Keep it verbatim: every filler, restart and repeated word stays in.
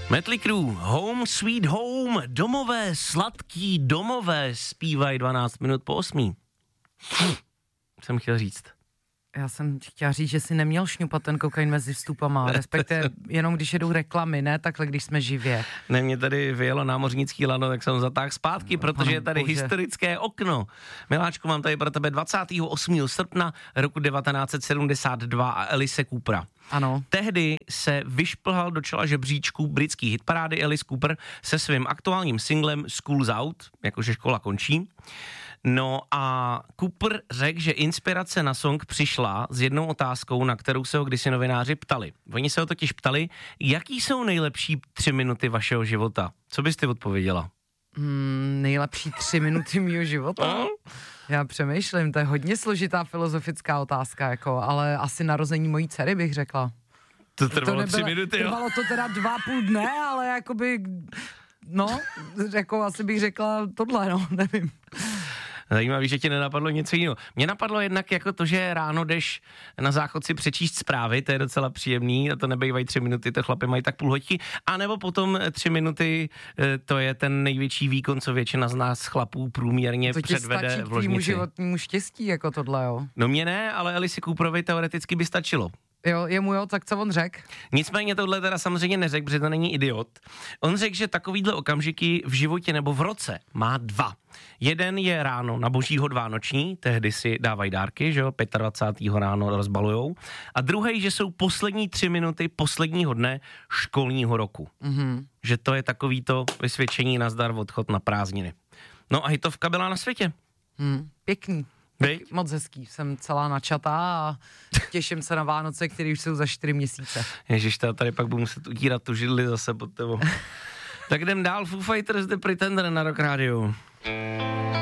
Mötley Crüe, Home Sweet Home, domové, sladký domové, zpívají dvanáct minut po osmí. Hm, jsem chtěl říct. Já jsem chtěla říct, že si neměl šňupat ten kokain mezi vstupama, respektive jenom když jedou reklamy, ne takhle, když jsme živě. Ne, mě tady vyjelo námořnický lano, tak jsem zatáhl zpátky, no, protože je tady bože. Historické okno. Miláčku, mám tady pro tebe dvacátého osmého srpna roku devatenáct set sedmdesát dva a Alice Coopera. Ano. Tehdy se vyšplhal do čela žebříčku britský hitparády Alice Cooper se svým aktuálním singlem School's Out, jakože škola končí. No a Cooper řekl, že inspirace na song přišla s jednou otázkou, na kterou se ho kdysi novináři ptali. Oni se ho totiž ptali, jaký jsou nejlepší tři minuty vašeho života. Co bys ty odpověděla? Hmm, nejlepší tři minuty mýho života? No? Já přemýšlím, to je hodně složitá filozofická otázka, jako, ale asi narození mojí dcery bych řekla. To trvalo to nebylo, tři minuty, jo? Trvalo to teda dva půl dne, ale jakoby, no, jako asi bych řekla tohle, no, nevím. Zajímavý, že ti nenapadlo něco jiného. Mně napadlo jednak jako to, že ráno jdeš na záchod si přečíst zprávy, to je docela příjemný, a to nebejvají tři minuty, to chlapy mají tak půl hoďky, a nebo potom tři minuty, to je ten největší výkon, co většina z nás chlapů průměrně to předvede stačí v ložnici. To ti životnímu štěstí, jako tohle, jo? No mě ne, ale Alici Cooperovi teoreticky by stačilo. Jo, jemu jo, tak co on řekl? Nicméně tohle teda samozřejmě neřekl, protože to není idiot. On řekl, že takovýhle okamžiky v životě nebo v roce má dva. Jeden je ráno na boží hod vánoční, tehdy si dávají dárky, že jo, dvacátého pátého ráno rozbalujou. A druhý, že jsou poslední tři minuty posledního dne školního roku. Mm-hmm. Že to je takový to vysvědčení nazdar odchod na prázdniny. No a hitovka byla na světě. Hmm, pěkný. Byť? Moc hezký, jsem celá načatá a těším se na Vánoce, které už jsou za čtyři měsíce. Ježiš, tady pak budu muset utírat tu židli zase pod tebou. Tak jdem dál, Foo Fighters, The Pretender na Rock Radio.